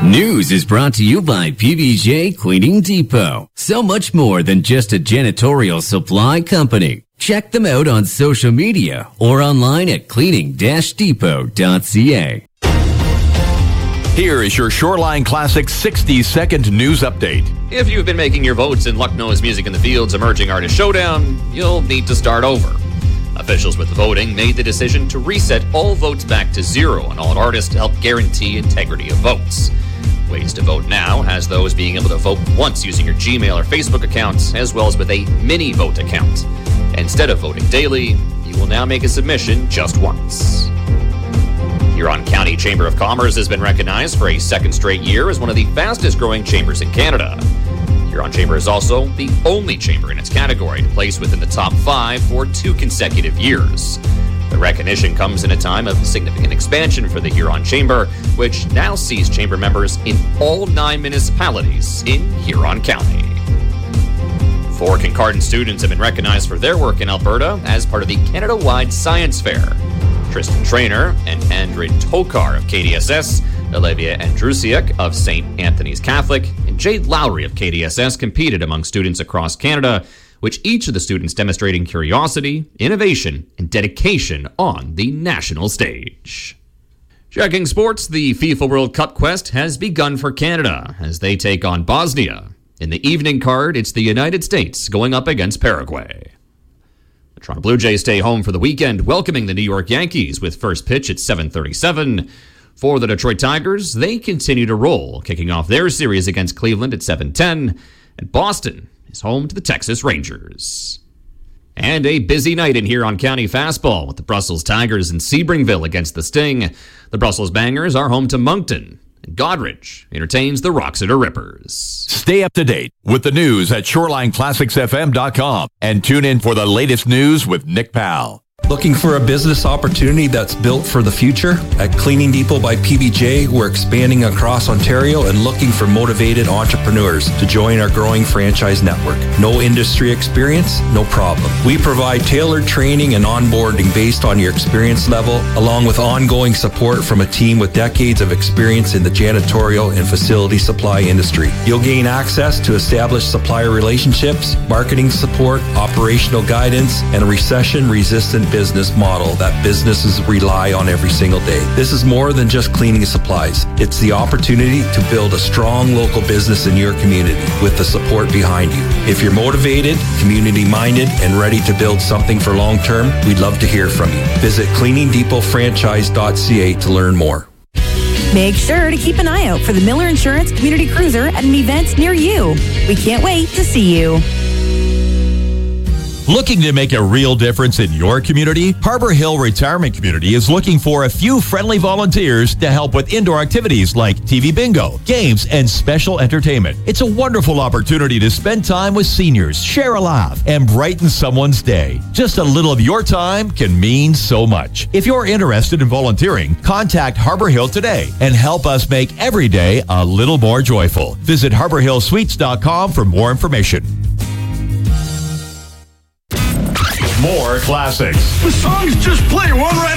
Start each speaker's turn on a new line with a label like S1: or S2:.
S1: News is brought to you by PBJ Cleaning Depot. So much more than just a janitorial supply company. Check them out on social media or online at cleaning-depot.ca.
S2: Here is your Shoreline Classic 60-second news update.
S3: If you've been making your votes in Lucknow's Music in the Fields Emerging Artist Showdown, you'll need to start over. Officials with the voting made the decision to reset all votes back to zero on all artists to help guarantee integrity of votes. Ways to vote now has those being able to vote once using your Gmail or Facebook accounts, as well as with a mini vote account. Instead of voting daily, you will now make a submission just once. Huron County Chamber of Commerce has been recognized for a second straight year as one of the fastest growing chambers in Canada. Huron Chamber is also the only chamber in its category to place within the top 5 for 2 consecutive years. The recognition comes in a time of significant expansion for the Huron Chamber, which now sees chamber members in all 9 municipalities in Huron County. 4 Kincardine students have been recognized for their work in Alberta as part of the Canada-wide Science Fair. Tristan Traynor and Andrej Tokar of KDSS, Olivia Andrusiak of St. Anthony's Catholic, and Jade Lowry of KDSS competed among students across Canada, which each of the students demonstrating curiosity, innovation, and dedication on the national stage. Checking sports, the FIFA World Cup quest has begun for Canada as they take on Bosnia. In the evening card, it's the United States going up against Paraguay. The Toronto Blue Jays stay home for the weekend, welcoming the New York Yankees with first pitch at 7:37. For the Detroit Tigers, they continue to roll, kicking off their series against Cleveland at 7:10, and Boston is home to the Texas Rangers. And a busy night in Huron County fastball with the Brussels Tigers in Sebringville against the Sting. The Brussels Bangers are home to Moncton, and Godrich entertains the Roxeter Rippers.
S2: Stay up to date with the news at ShorelineClassicsFM.com and tune in for the latest news with Nick Powell.
S4: Looking for a business opportunity that's built for the future? At Cleaning Depot by PBJ, we're expanding across Ontario and looking for motivated entrepreneurs to join our growing franchise network. No industry experience? No problem. We provide tailored training and onboarding based on your experience level, along with ongoing support from a team with decades of experience in the janitorial and facility supply industry. You'll gain access to established supplier relationships, marketing support, operational guidance, and a recession-resistant business model that businesses rely on every single day. This is more than just cleaning supplies. It's the opportunity to build a strong local business in your community with the support behind you. If you're motivated, community-minded, and ready to build something for long term, we'd love to hear from you. Visit cleaningdepotfranchise.ca to learn more.
S5: Make sure to keep an eye out for the Miller Insurance Community Cruiser at an event near you. We can't wait to see you.
S2: Looking to make a real difference in your community? Harbor Hill Retirement Community is looking for a few friendly volunteers to help with indoor activities like TV bingo, games, and special entertainment. It's a wonderful opportunity to spend time with seniors, share a laugh, and brighten someone's day. Just a little of your time can mean so much. If you're interested in volunteering, contact Harbor Hill today and help us make every day a little more joyful. Visit harborhillsuites.com for more information.
S6: More classics.
S7: The songs just play one right